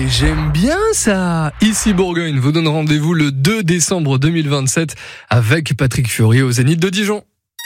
Et j'aime bien ça. Ici Bourgogne vous donne rendez-vous le 2 décembre 2027 avec Patrick Fiori au Zénith de Dijon.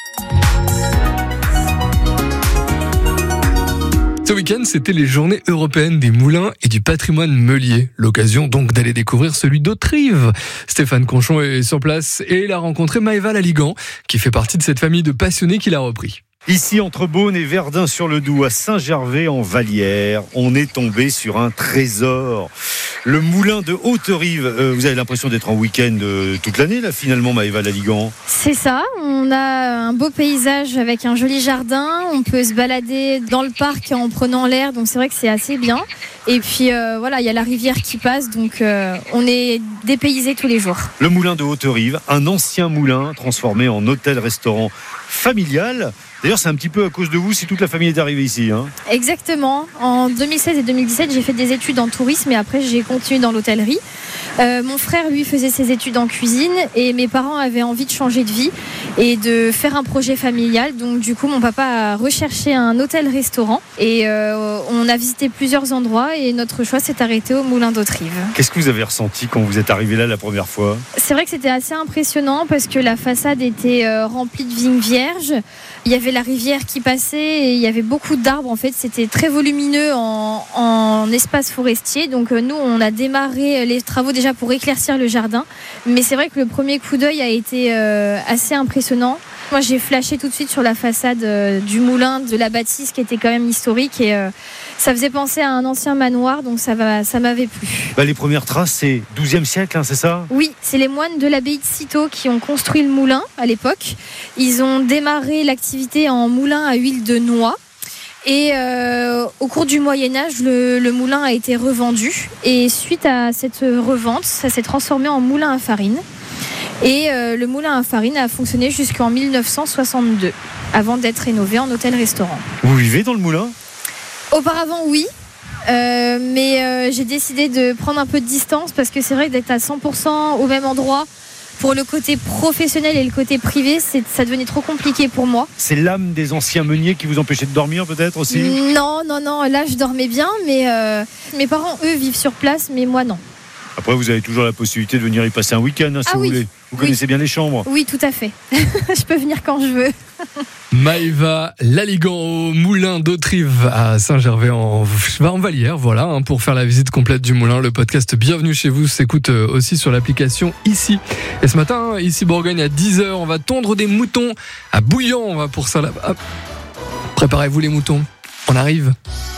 Ce week-end, c'était les journées européennes des moulins et du patrimoine meulier. L'occasion donc d'aller découvrir celui d'Hauterive. Stéphane Conchon est sur place et il a rencontré Maëva Laligan, qui fait partie de cette famille de passionnés qui l'a repris. Ici, entre Beaune et Verdun-sur-le-Doubs, à Saint-Gervais-en-Vallière, on est tombé sur un trésor. Le moulin de Hauterive. Vous avez l'impression d'être en week-end toute l'année, là, finalement, Maëva Laligan? C'est ça. On a un beau paysage avec un joli jardin. On peut se balader dans le parc en prenant l'air. Donc, c'est vrai que c'est assez bien. Et puis, voilà, il y a la rivière qui passe. Donc, on est dépaysé tous les jours. Le moulin de Hauterive, un ancien moulin transformé en hôtel-restaurant familial. D'ailleurs, c'est un petit peu à cause de vous si toute la famille est arrivée ici. Exactement. En 2016 et 2017, j'ai fait des études en tourisme et après, j'ai continué dans l'hôtellerie. Mon frère, lui, faisait ses études en cuisine et mes parents avaient envie de changer de vie et de faire un projet familial. Donc, du coup, mon papa a recherché un hôtel-restaurant et on a visité plusieurs endroits et notre choix s'est arrêté au moulin d'Hauterive. Qu'est-ce que vous avez ressenti quand vous êtes arrivé là la première fois? C'est vrai que c'était assez impressionnant parce que la façade était remplie de vignes vierges. Il y avait la rivière qui passait et il y avait beaucoup d'arbres. En fait, c'était très volumineux en espace forestier. Donc, nous, on a démarré les travaux déjà pour éclaircir le jardin. Mais c'est vrai que le premier coup d'œil a été assez impressionnant. Moi, j'ai flashé tout de suite sur la façade du moulin, de la bâtisse qui était quand même historique et ça faisait penser à un ancien manoir, donc ça m'avait plu. Les premières traces, c'est 12e siècle, c'est ça? Oui, c'est les moines de l'abbaye de Cîteaux qui ont construit le moulin à l'époque. Ils ont démarré l'activité en moulin à huile de noix. Et au cours du Moyen-Âge, le moulin a été revendu. Et suite à cette revente, ça s'est transformé en moulin à farine. Et le moulin à farine a fonctionné jusqu'en 1962, avant d'être rénové en hôtel-restaurant. Vous vivez dans le moulin ? Auparavant, oui. Mais j'ai décidé de prendre un peu de distance parce que c'est vrai que d'être à 100% au même endroit, pour le côté professionnel et le côté privé, ça devenait trop compliqué pour moi. C'est l'âme des anciens meuniers qui vous empêchait de dormir peut-être aussi ? Non, là je dormais bien, mais mes parents, eux, vivent sur place, mais moi non. Après, vous avez toujours la possibilité de venir y passer un week-end, si vous voulez. Vous connaissez bien les chambres ? Oui, tout à fait. Je peux venir quand je veux. Maëva Laligan au moulin d'Hauterive à Saint-Gervais-en-Vallière, voilà, pour faire la visite complète du moulin. Le podcast Bienvenue chez vous s'écoute aussi sur l'application Ici. Et ce matin, ici Bourgogne, à 10h, on va tondre des moutons à Bouillon. On va pour ça là-bas. Préparez-vous les moutons, on arrive.